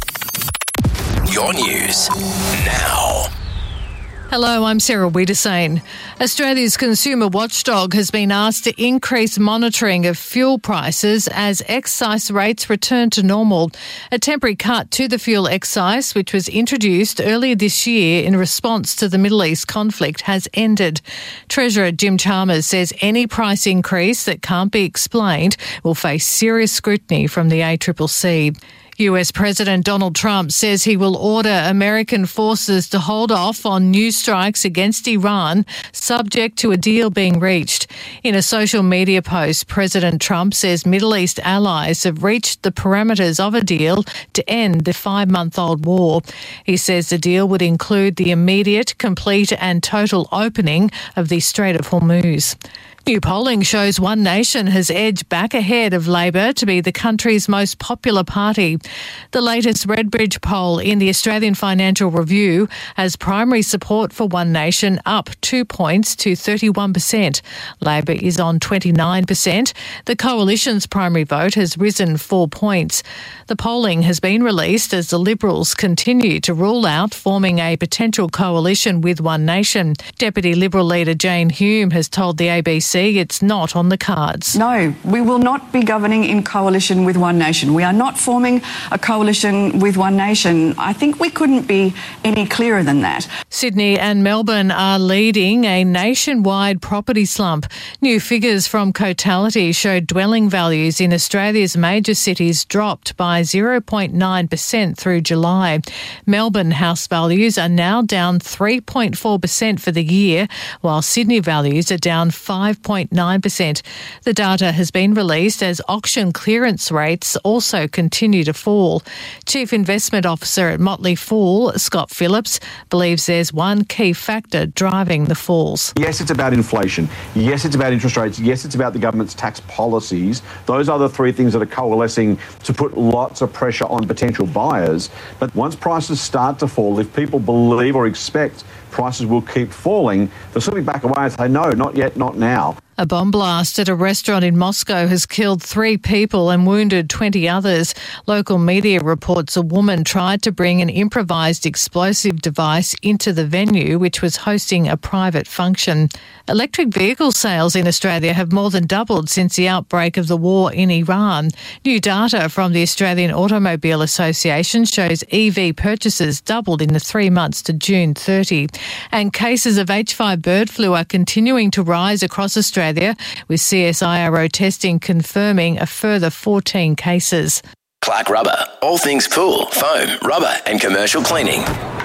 Your news now. Hello, I'm Sarah Wiedersane. Australia's consumer watchdog has been asked to increase monitoring of fuel prices as excise rates return to normal. A temporary cut to the fuel excise, which was introduced earlier this year in response to the Middle East conflict, has ended. Treasurer Jim Chalmers says any price increase that can't be explained will face serious scrutiny from the A C C C. U S President Donald Trump says he will order American forces to hold off on new strikes against Iran, subject to a deal being reached. In a social media post, President Trump says Middle East allies have reached the parameters of a deal to end the five-month-old war. He says the deal would include the immediate, complete and total opening of the Strait of Hormuz. New polling shows One Nation has edged back ahead of Labor to be the country's most popular party. The latest Redbridge poll in the Australian Financial Review has primary support for One Nation up two points to thirty-one percent. Labor is on twenty-nine percent. The Coalition's primary vote has risen four points. The polling has been released as the Liberals continue to rule out forming a potential coalition with One Nation. Deputy Liberal leader Jane Hume has told the A B C it's not on the cards. No, we will not be governing in coalition with One Nation. We are not forming a coalition with One Nation. I think we couldn't be any clearer than that. Sydney and Melbourne are leading a nationwide property slump. New figures from Cotality showed dwelling values in Australia's major cities dropped by zero point nine percent through July. Melbourne house values are now down three point four percent for the year, while Sydney values are down five five point nine percent. The data has been released as auction clearance rates also continue to fall. Chief Investment Officer at Motley Fool, Scott Phillips, believes there's one key factor driving the falls. Yes, it's about inflation. Yes, it's about interest rates. Yes, it's about the government's tax policies. Those are the three things that are coalescing to put lots of pressure on potential buyers. But once prices start to fall, if people believe or expect prices will keep falling, they'll sort of back away and say, no, not yet, not now. A bomb blast at a restaurant in Moscow has killed three people and wounded twenty others. Local media reports a woman tried to bring an improvised explosive device into the venue, which was hosting a private function. Electric vehicle sales in Australia have more than doubled since the outbreak of the war in Iran. New data from the Australian Automobile Association shows E V purchases doubled in the three months to June thirtieth. And cases of H five bird flu are continuing to rise across Australia, with C S I R O testing confirming a further fourteen cases. Clark Rubber. All things pool, foam, rubber and commercial cleaning.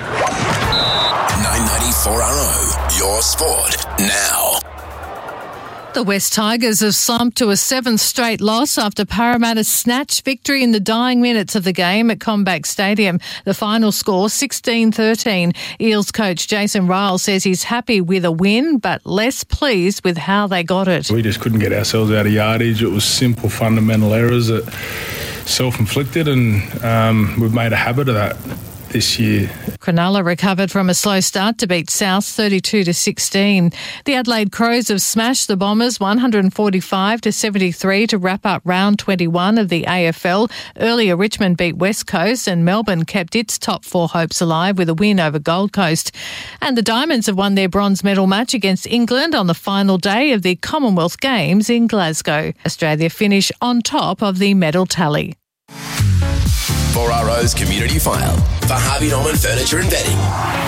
nine ninety-four R O. Your sport now. The West Tigers have slumped to a seventh straight loss after Parramatta snatched victory in the dying minutes of the game at Combank Stadium. The final score, sixteen thirteen. Eels coach Jason Ryle says he's happy with a win, but less pleased with how they got it. We just couldn't get ourselves out of yardage. It was simple, fundamental errors that self-inflicted, and um, we've made a habit of that this year. Cronulla recovered from a slow start to beat South thirty-two to sixteen. The Adelaide Crows have smashed the Bombers one forty-five to seventy-three to wrap up round twenty-one of the A F L. Earlier, Richmond beat West Coast and Melbourne kept its top four hopes alive with a win over Gold Coast. And the Diamonds have won their bronze medal match against England on the final day of the Commonwealth Games in Glasgow. Australia finish on top of the medal tally. four R O's Community File for Harvey Norman Furniture and Bedding.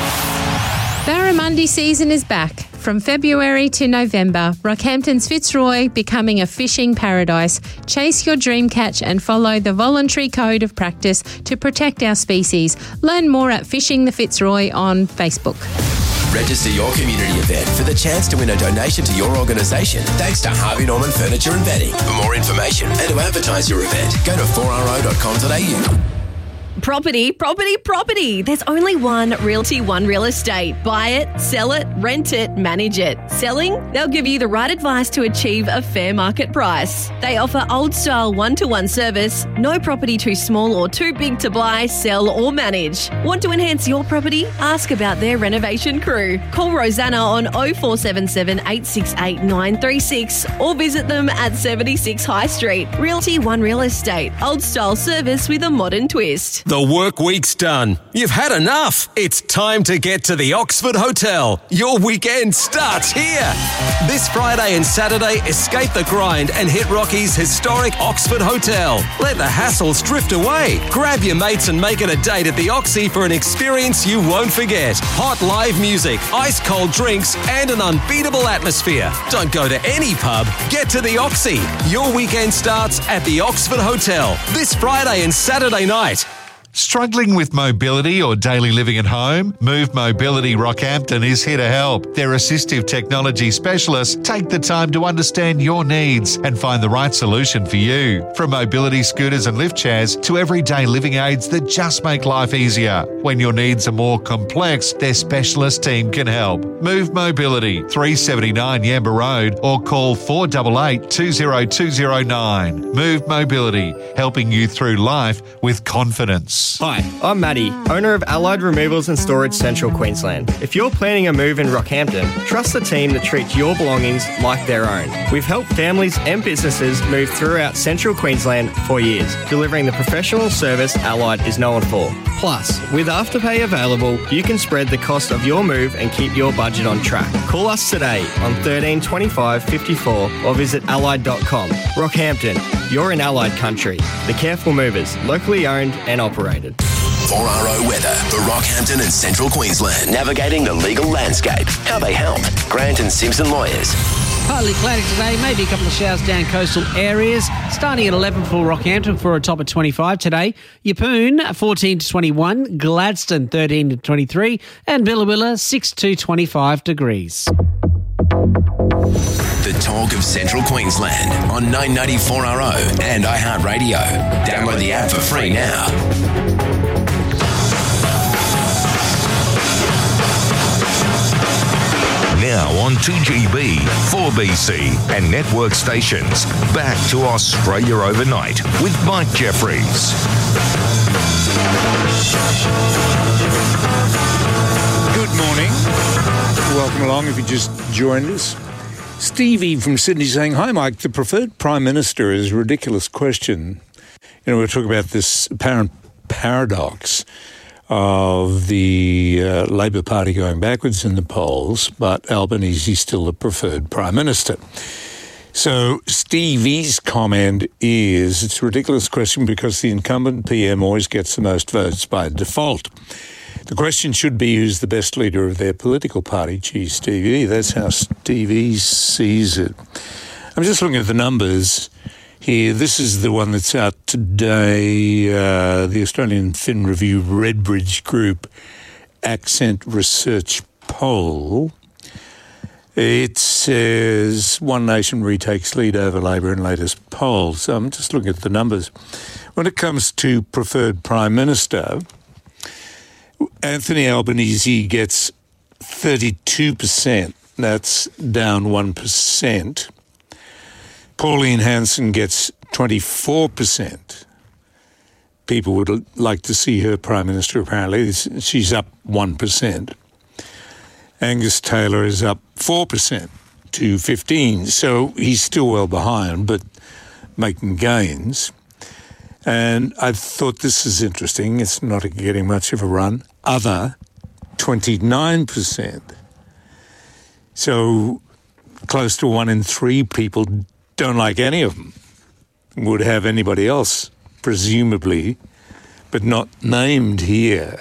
Barramundi season is back. From February to November, Rockhampton's Fitzroy becoming a fishing paradise. Chase your dream catch and follow the voluntary code of practice to protect our species. Learn more at Fishing the Fitzroy on Facebook. Register your community event for the chance to win a donation to your organisation thanks to Harvey Norman Furniture and Bedding. For more information and to advertise your event, go to four R O dot com dot A U. Property, property, property. There's only one Realty One Real Estate. Buy it, sell it, rent it, manage it. Selling? They'll give you the right advice to achieve a fair market price. They offer old-style one-to-one service. No property too small or too big to buy, sell or manage. Want to enhance your property? Ask about their renovation crew. Call Rosanna on oh four seven seven, eight six eight, nine three six or visit them at seventy-six High Street. Realty One Real Estate. Old-style service with a modern twist. The work week's done. You've had enough. It's time to get to the Oxford Hotel. Your weekend starts here. This Friday and Saturday, escape the grind and hit Rocky's historic Oxford Hotel. Let the hassles drift away. Grab your mates and make it a date at the Oxy for an experience you won't forget. Hot live music, ice cold drinks, and an unbeatable atmosphere. Don't go to any pub. Get to the Oxy. Your weekend starts at the Oxford Hotel this Friday and Saturday night. Struggling with mobility or daily living at home? Move Mobility Rockhampton is here to help. Their assistive technology specialists take the time to understand your needs and find the right solution for you. From mobility scooters and lift chairs to everyday living aids that just make life easier. When your needs are more complex, their specialist team can help. Move Mobility, three seventy-nine Yamba Road, or call four eight eight, two oh two oh nine. Move Mobility, helping you through life with confidence. Hi, I'm Matty, owner of Allied Removals and Storage Central Queensland. If you're planning a move in Rockhampton, trust the team that treats your belongings like their own. We've helped families and businesses move throughout Central Queensland for years, delivering the professional service Allied is known for. Plus, with Afterpay available, you can spread the cost of your move and keep your budget on track. Call us today on thirteen twenty-five fifty-four or visit allied dot com. Rockhampton, you're in Allied country. The Careful Movers, locally owned and operated. four R O weather for Rockhampton and Central Queensland. Navigating the legal landscape. How they help. Grant and Simpson Lawyers. Partly cloudy today, maybe a couple of showers down coastal areas. Starting at eleven for Rockhampton for a top of twenty-five today. Yeppoon fourteen to twenty-one, Gladstone thirteen to twenty-three, and Billabilla six to twenty-five degrees. The talk of Central Queensland on nine ninety-four R O and iHeartRadio. Download the app for free now. Now on two G B, four B C and network stations. Back to Australia Overnight with Mike Jeffries. Good morning. Welcome along if you just joined us. Stevie from Sydney saying, hi, Mike. The preferred Prime Minister is a ridiculous question. You know, we're talking about this apparent paradox of the uh, Labor Party going backwards in the polls, but Albanese is still the preferred Prime Minister. So Stevie's comment is, it's a ridiculous question because the incumbent P M always gets the most votes by default. The question should be who's the best leader of their political party. Gee, Stevie, that's how Stevie sees it. I'm just looking at the numbers here. This is the one that's out today, uh, the Australian Fin Review Redbridge Group Accent Research Poll. It says One Nation retakes lead over Labor in latest polls. So I'm just looking at the numbers. When it comes to preferred Prime Minister, Anthony Albanese gets thirty-two percent. That's down one percent. Pauline Hanson gets twenty-four percent. People would like to see her Prime Minister, apparently. She's up one percent. Angus Taylor is up four percent to fifteen. So he's still well behind, but making gains. And I thought this is interesting. It's not getting much of a run. Other, twenty-nine percent. So close to one in three people don't like any of them. Would have anybody else, presumably, but not named here.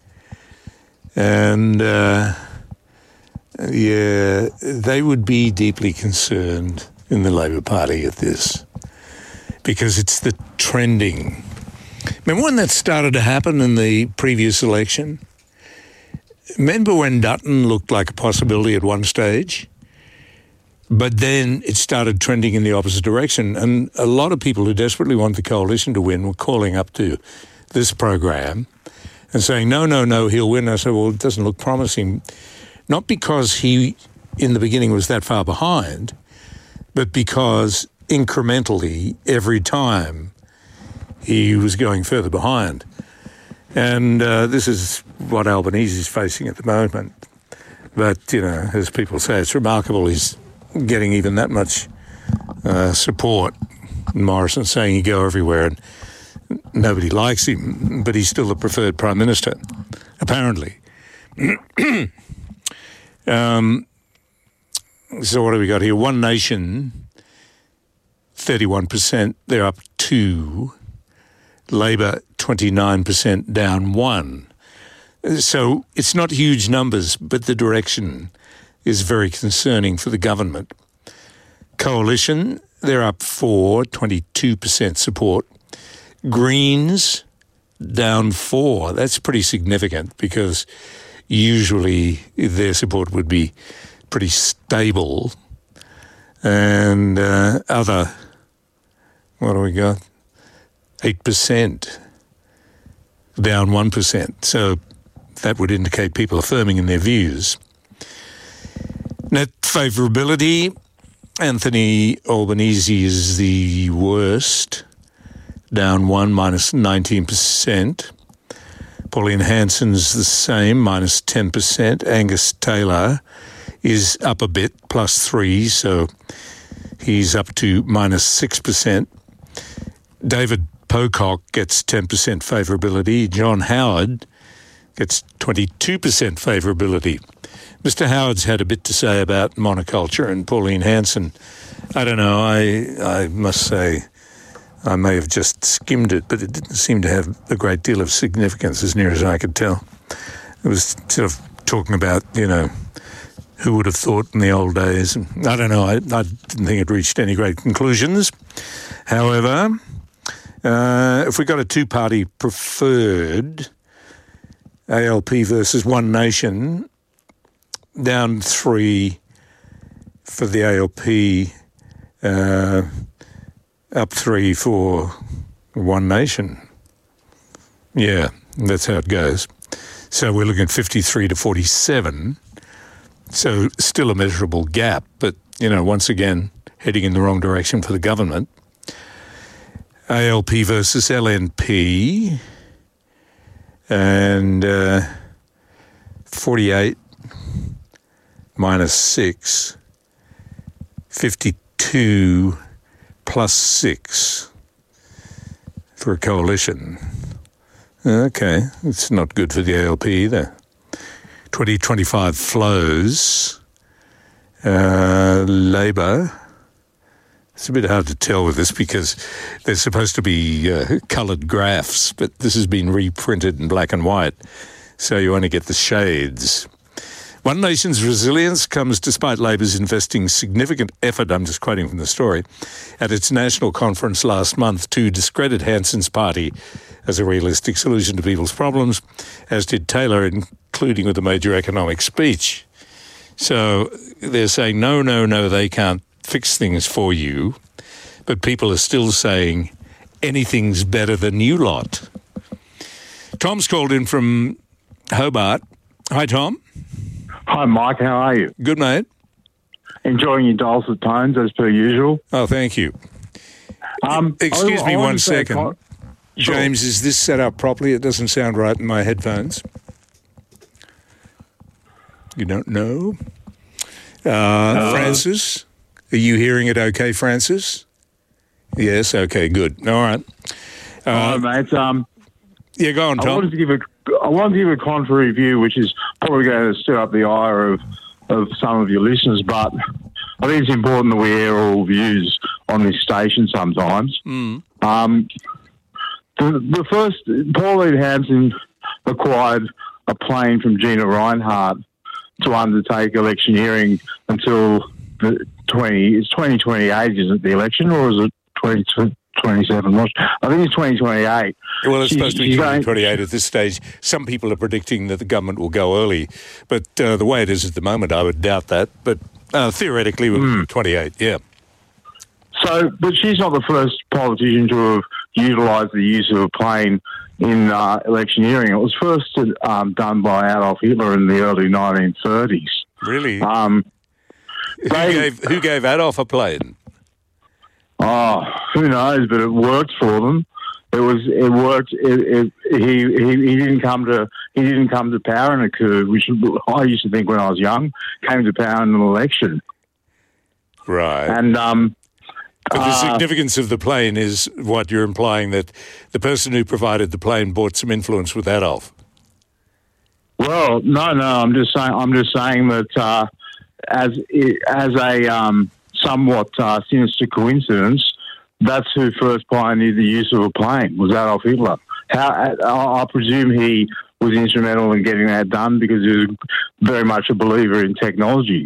And, uh, yeah, they would be deeply concerned in the Labor Party at this, because it's the trending. Remember when that started to happen in the previous election? Remember when Dutton looked like a possibility at one stage? But then it started trending in the opposite direction. And a lot of people who desperately want the coalition to win were calling up to this program and saying, no, no, no, he'll win. I said, well, it doesn't look promising. Not because he, in the beginning, was that far behind, but because incrementally, every time, he was going further behind. And uh, this is what Albanese is facing at the moment. But, you know, as people say, it's remarkable he's getting even that much uh, support. Morrison saying he go everywhere and nobody likes him, but he's still the preferred Prime Minister, apparently. um, so what have we got here? One Nation, thirty-one percent, they're up two. Labor, twenty-nine percent, down one. So it's not huge numbers, but the direction is very concerning for the government. Coalition, they're up four, twenty-two percent support. Greens, down four. That's pretty significant because usually their support would be pretty stable. And uh, other, what do we got? eight percent, down one percent. So that would indicate people are firming in their views. Net favourability, Anthony Albanese is the worst, down one, minus nineteen percent. Pauline Hanson's the same, minus ten percent. Angus Taylor is up a bit, plus three, so he's up to minus six percent. David Pocock gets ten percent favourability. John Howard gets twenty-two percent favourability. Mister Howard's had a bit to say about monoculture and Pauline Hanson. I don't know, I I must say I may have just skimmed it, but it didn't seem to have a great deal of significance as near as I could tell. It was sort of talking about, you know, who would have thought in the old days. I don't know, I, I didn't think it reached any great conclusions. However, Uh, if we got a two-party preferred, A L P versus One Nation, down three, for the A L P, uh, up three for One Nation. Yeah, that's how it goes. So we're looking at fifty-three to forty-seven. So still a measurable gap, but, you know, once again, heading in the wrong direction for the government. A L P versus L N P. And uh, forty-eight minus six. fifty-two plus six for a coalition. Okay, it's not good for the A L P either. twenty twenty-five flows. Uh, Labor. It's a bit hard to tell with this because they're supposed to be uh, coloured graphs, but this has been reprinted in black and white, so you only get the shades. One Nation's resilience comes despite Labor's investing significant effort, I'm just quoting from the story, at its national conference last month to discredit Hanson's party as a realistic solution to people's problems, as did Taylor, including with a major economic speech. So they're saying, no, no, no, they can't fix things for you, but people are still saying anything's better than you lot. Tom's called in from Hobart. Hi, Tom. Hi, Mike. How are you? Good, mate. Enjoying your dulcet tones as per usual. Oh, thank you. Um, Excuse I, me I one say second. con- James, is this set up properly? It doesn't sound right in my headphones. You don't know? Uh, uh, Francis, are you hearing it okay, Francis? Yes, okay, good. All right. Uh, Hi, mate. Um, yeah, go on, Tom. I wanted to give a, I wanted to give a contrary view, which is probably going to stir up the ire of, of some of your listeners, but I think it's important that we hear all views on this station sometimes. Mm. Um, the, the first, Pauline Hanson acquired a plane from Gina Reinhardt to undertake electioneering until the twenty. It's twenty twenty-eight, is it the election, or is it twenty twenty-seven? I think it's twenty twenty-eight. Well, it's She- supposed to be she's twenty going- twenty-eight at this stage. Some people are predicting that the government will go early, but uh, the way it is at the moment, I would doubt that. But uh, theoretically, we're twenty-eight, yeah. So, but she's not the first politician to have utilised the use of a plane in uh, electioneering. It was first um, done by Adolf Hitler in the early nineteen thirties. Really? Um, who, gave, who gave Adolf a plane? Oh, who knows? But it worked for them. It was. It worked. It, it, he, he he didn't come to he didn't come to power in a coup, which I used to think when I was young. Came to power in an election. Right. And um, But the uh, significance of the plane is what you're implying, that the person who provided the plane bought some influence with Adolf. Well, no, no. I'm just saying. I'm just saying that uh, as as a um, somewhat uh, sinister coincidence, that's who first pioneered the use of a plane, was Adolf Hitler. How I, I presume he was instrumental in getting that done because he was very much a believer in technology.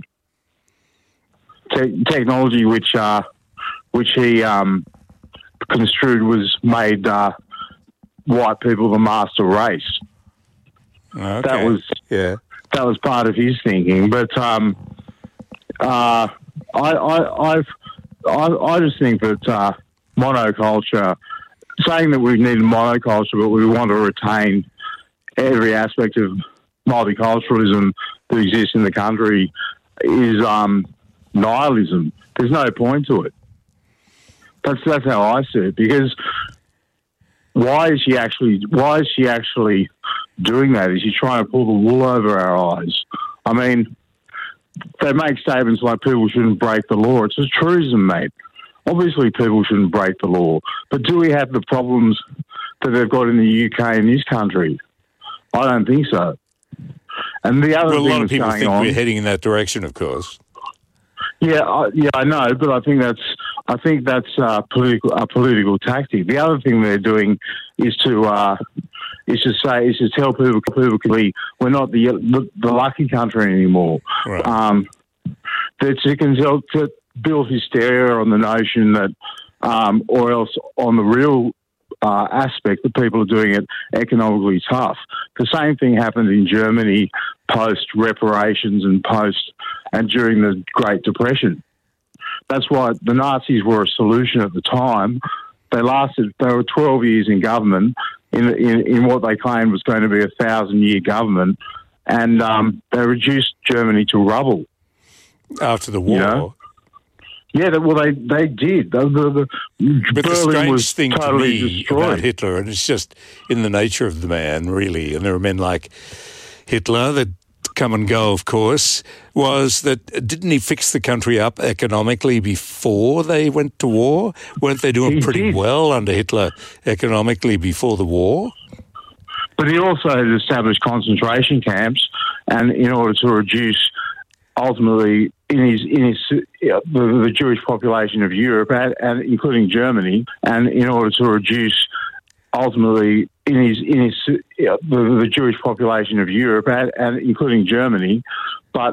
Te- technology, which uh, which he um, construed was made uh, white people the master race. Okay. That was yeah. That was part of his thinking. But um, uh, I, I, I've, I, I just think that uh, monoculture, saying that we need monoculture, but we want to retain every aspect of multiculturalism that exists in the country, is um, nihilism. There's no point to it. That's that's how I see it. Because why is she actually? Why is she actually doing that? Is she trying to pull the wool over our eyes? I mean, they make statements like people shouldn't break the law. It's a truism, mate. Obviously, people shouldn't break the law. But do we have the problems that they've got in the U K and this country? I don't think so. And the other Well, a thing lot of that's people going think on, we're heading in that direction, of course. Yeah, I, yeah, I know, but I think that's I think that's uh, political a political tactic. The other thing they're doing is to uh, is to say is to tell people people we're not the the, the lucky country anymore. Right. Um, that you can tell, to build hysteria on the notion that, um, or else on the real uh, aspect that people are doing it economically tough. The same thing happened in Germany post reparations and post and during the Great Depression. That's why the Nazis were a solution at the time. They lasted, they were twelve years in government in, in, in what they claimed was going to be a thousand-year government, and um, they reduced Germany to rubble. After the war. You know? Yeah, they, well, they, they did. The, the, the, But the Berlin strange was thing to totally me destroyed. about Hitler, and it's just in the nature of the man, really, and there are men like Hitler that come and go, of course, was that didn't he fix the country up economically before they went to war? Weren't they doing He pretty did. well under Hitler economically before the war? But he also had established concentration camps, and in order to reduce, ultimately, in his in his uh, the, the Jewish population of Europe, and, and including Germany, and in order to reduce, ultimately, in his in his uh, the, the Jewish population of Europe, and, and including Germany, but